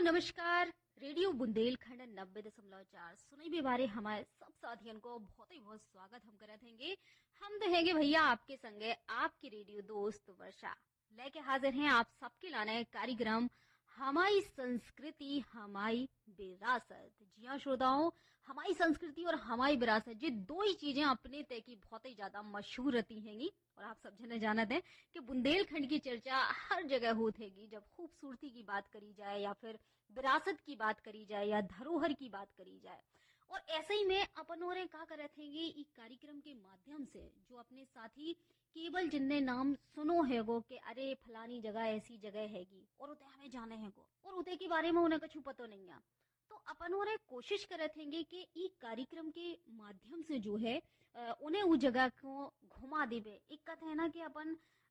नमस्कार। रेडियो बुंदेलखंड 90.4 सुनई भी बारे हमारे सब साथियों को बहुत स्वागत हम करत हैंगे। हम तो हैंगे भैया आपके संगे आपकी रेडियो दोस्त वर्षा लेके हाजिर हैं आप सबके लाने कार्यक्रम हमारी संस्कृति हमारी विरासत। जी हाँ श्रोताओं, हमारी संस्कृति और हमारी विरासत ये दो ही चीजें अपने तय की बहुत ही ज्यादा मशहूर रहती हैंगी। और आप सब जने जानते हैं कि बुंदेलखंड की चर्चा हर जगह होती हैगी। जब खूबसूरती की बात करी जाए या फिर विरासत की बात करी जाए या धरोहर की बात करी जाए। और ऐसे ही में अपन और का करे थे इस कार्यक्रम के माध्यम से जो अपने साथी केवल जिनने नाम सुनो है वो कि अरे फलानी जगह ऐसी जगह हैगी और उते हमें जाने हैं को और उते के बारे में उन्हें कुछ पता नहीं है। तो अपन और कोशिश करे थे कि इस कार्यक्रम के माध्यम से जो है उन्हें उस जगह को घुमा देवे। एक कथा है ना कि अपन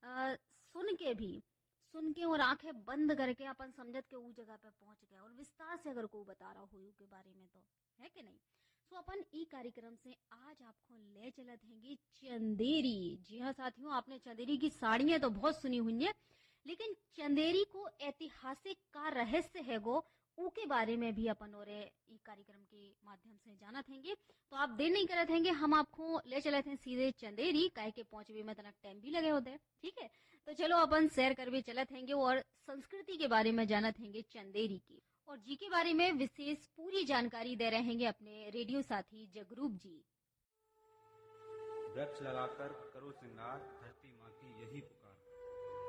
सुन के और आंखें बंद करके अपन समझत के उस जगह पे पहुंच गए और विस्तार से अगर कोई बता रहा हो के बारे में तो है कि नहीं। सो अपन ई कार्यक्रम से आज आपको ले चलत हैंगे चंदेरी। जी हाँ साथियों, आपने चंदेरी की साड़ियां तो बहुत सुनी हुई है, लेकिन चंदेरी को ऐतिहासिक का रहस्य है वो के बारे में भी अपन और ई कार्यक्रम के माध्यम से जानत हैंगे। तो आप देर नहीं करत हैंगे, हम आपको ले चले थे सीधे चंदेरी काहे के पहुंचवे में तनक टाइम भी लगे होते। ठीक है, तो चलो अपन सैर कर भी चलत हैंगे और संस्कृति के बारे में जानत हैंगे चंदेरी की। और जी के बारे में विशेष पूरी जानकारी दे रहे हैंगे अपने रेडियो साथी जगरूप जी। वृक्ष लगाकर करो श्रृंगार, धरती माँ की यही